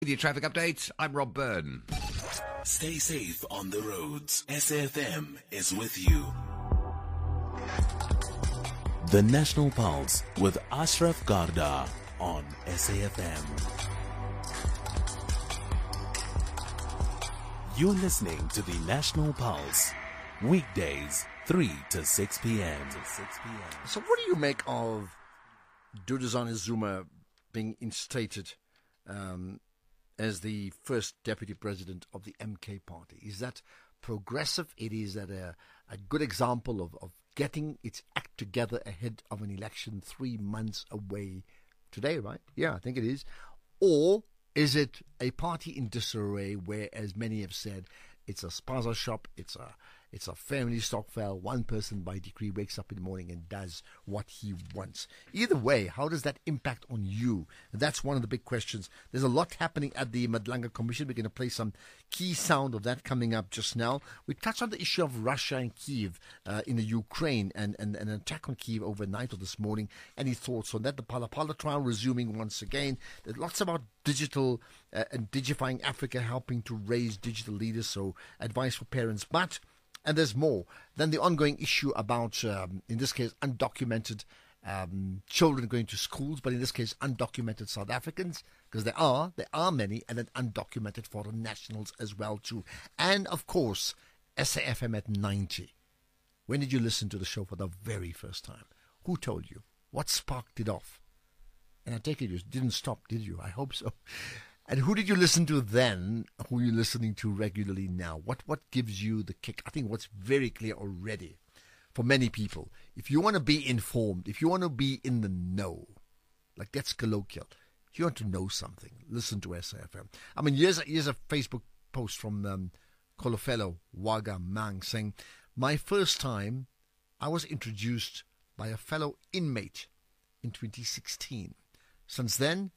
With your traffic updates, I'm Rob Byrne. Stay safe on the roads. SAFM is with you. The National Pulse with Ashraf Garda on SAFM. You're listening to the National Pulse, weekdays 3 to 6 p.m. So what do you make of Duduzane Zuma being instated as the first deputy president of the MK party? Is that progressive? Is that a good example of getting its act together ahead of an election 3 months away today, right? Yeah, I think it is. Or is it a party in disarray where, as many have said, it's a spaza shop, it's a family stokvel. One person by decree wakes up in the morning and does what he wants. Either way, how does that impact on you? And that's one of the big questions. There's a lot happening at the Madlanga Commission. We're going to play some key sound of that coming up just now. We touched on the issue of Russia and Kyiv in the Ukraine and an attack on Kyiv overnight or this morning. Any thoughts on that? The Phala Phala trial resuming once again. There's lots about digital and digifying Africa, helping to raise digital leaders, so advice for parents. And there's more than the ongoing issue about, in this case, undocumented children going to schools, but in this case, undocumented South Africans, because there are many, and then undocumented foreign nationals as well too. And of course, SAFM at 90. When did you listen to the show for the very first time? Who told you? What sparked it off? And I take it you didn't stop, did you? I hope so. And who did you listen to then? Who are you listening to regularly now? What gives you the kick? I think what's very clear already for many people, if you want to be informed, if you want to be in the know, like that's colloquial, if you want to know something, listen to SAFM. I mean, here's a Facebook post from Kolofelo Waga Mang saying, my first time I was introduced by a fellow inmate in 2016. Since then,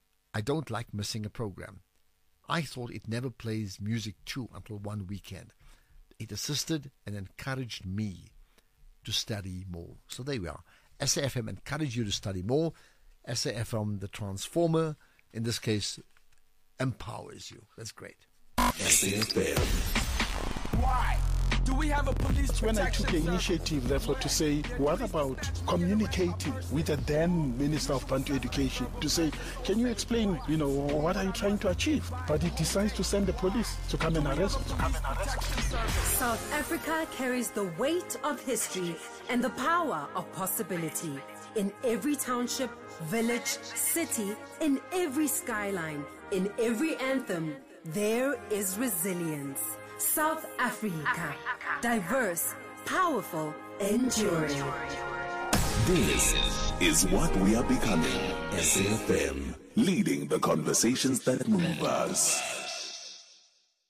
I don't like missing a program. I thought it never plays music too until one weekend. It assisted and encouraged me to study more. So there we are. SAFM encouraged you to study more. SAFM, the transformer, in this case, empowers you. That's great. SAFM. Why? Do we have a police protection? When I took the initiative, therefore, to say, what about communicating with the then Minister of Bantu Education to say, can you explain, what are you trying to achieve? But he decides to send the police to come and arrest us. South Africa carries the weight of history and the power of possibility. In every township, village, city, in every skyline, in every anthem, there is resilience. South Africa, diverse, powerful, enduring. This is what we are becoming. SAFM, leading the conversations that move us.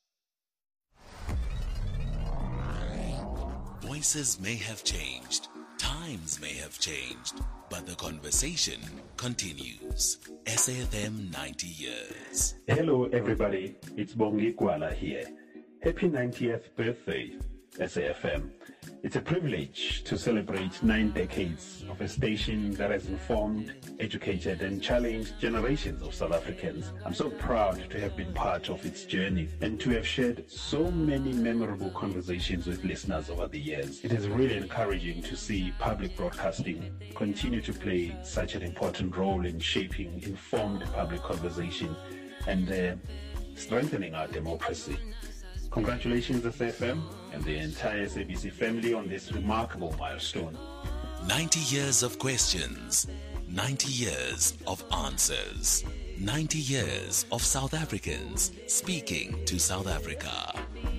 Voices may have changed, times may have changed, but the conversation continues. SAFM 90 years. Hello everybody, it's Bongi Kwala here. Happy 90th birthday, SAFM. It's a privilege to celebrate 9 decades of a station that has informed, educated, and challenged generations of South Africans. I'm so proud to have been part of its journey and to have shared so many memorable conversations with listeners over the years. It is really encouraging to see public broadcasting continue to play such an important role in shaping informed public conversation and strengthening our democracy. Congratulations, SAFM, and the entire SABC family on this remarkable milestone. 90 years of questions, 90 years of answers, 90 years of South Africans speaking to South Africa.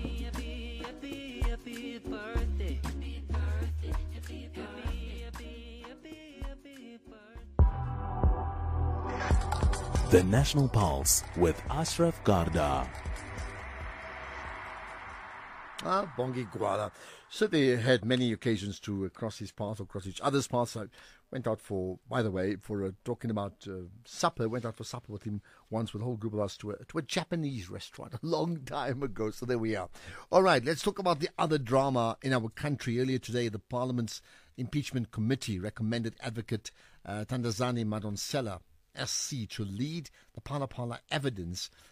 The National Pulse with Ashraf Garda. Bongi Gwala certainly had many occasions to cross his path or cross each other's paths. I went out for, by the way, for talking about supper. Went out for supper with him once with a whole group of us to a Japanese restaurant a long time ago. So there we are. All right, let's talk about the other drama in our country. Earlier today, the Parliament's Impeachment Committee recommended Advocate Thandazani Madonsela SC to lead the Phala Phala Evidence